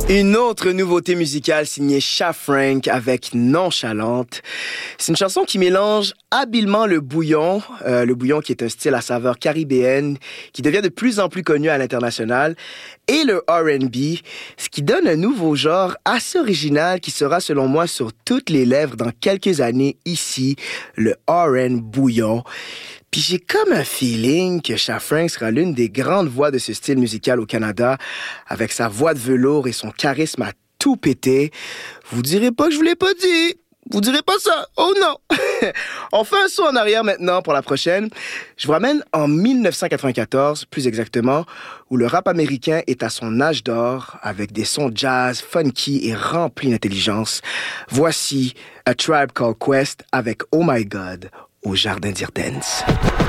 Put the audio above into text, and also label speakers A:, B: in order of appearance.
A: Une autre nouveauté musicale signée Cha Frank avec Nonchalante. C'est une chanson qui mélange habilement le bouillon qui est un style à saveur caribéenne qui devient de plus en plus connu à l'international, et le R&B, ce qui donne un nouveau genre assez original qui sera selon moi sur toutes les lèvres dans quelques années ici, le R&B bouillon. Puis j'ai comme un feeling que Cha Frank sera l'une des grandes voix de ce style musical au Canada, avec sa voix de velours et son charisme à tout péter. Vous direz pas que je vous l'ai pas dit. Vous direz pas ça. Oh non. On fait un saut en arrière maintenant pour la prochaine. Je vous ramène en 1994, plus exactement, où le rap américain est à son âge d'or, avec des sons jazz, funky et remplis d'intelligence. Voici A Tribe Called Quest avec Oh My God au Jardin d'Irtens.